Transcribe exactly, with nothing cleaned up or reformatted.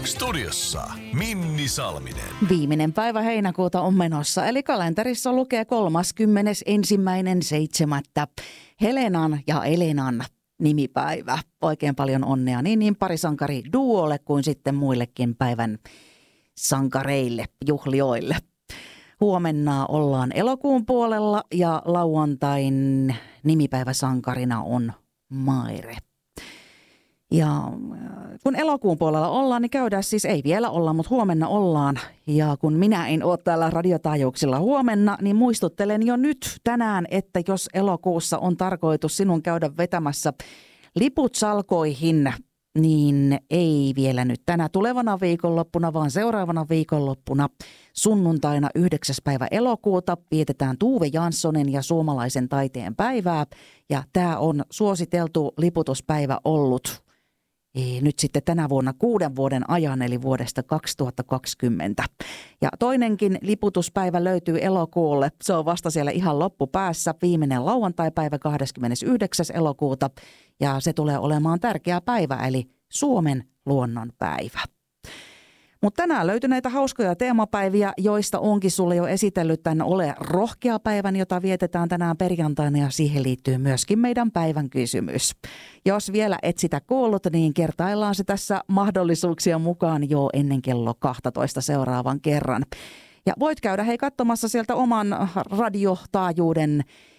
Studiossa Minni Salminen. Viimeinen päivä heinäkuuta on menossa, eli kalenterissa lukee kolmaskymmenesensimmäinen seitsemättä. Helenan ja Elenan nimipäivä. Oikein paljon onnea niin, niin parisankari duolle kuin sitten muillekin päivän sankareille, juhlioille. Huomenna ollaan elokuun puolella ja lauantain nimipäiväsankarina on Maire. Ja kun elokuun puolella ollaan, niin käydään siis, ei vielä olla, mutta huomenna ollaan. Ja kun minä en ole täällä radiotaajuuksilla huomenna, niin muistuttelen jo nyt tänään, että jos elokuussa on tarkoitus sinun käydä vetämässä liput salkoihin, niin ei vielä nyt tänä tulevana viikonloppuna, vaan seuraavana viikonloppuna sunnuntaina yhdeksäs päivä elokuuta vietetään Tuve Janssonen ja suomalaisen taiteen päivää. Ja tämä on suositeltu liputuspäivä ollut nyt sitten tänä vuonna kuuden vuoden ajan, eli vuodesta kaksituhattakaksikymmentä. Ja toinenkin liputuspäivä löytyy elokuulle. Se on vasta siellä ihan loppupäässä, viimeinen lauantaipäivä kahdeskymmenesyhdeksäs elokuuta. Ja se tulee olemaan tärkeä päivä, eli Suomen luonnon päivä. Mutta tänään löytyy näitä hauskoja teemapäiviä, joista onkin sulle jo esitellyt tämän Ole rohkea päivän, jota vietetään tänään perjantaina, ja siihen liittyy myöskin meidän päivän kysymys. Jos vielä et sitä kuullut, niin kertaillaan se tässä mahdollisuuksien mukaan jo ennen kello kaksitoista seuraavan kerran. Ja voit käydä hei katsomassa sieltä oman radiotaajuuden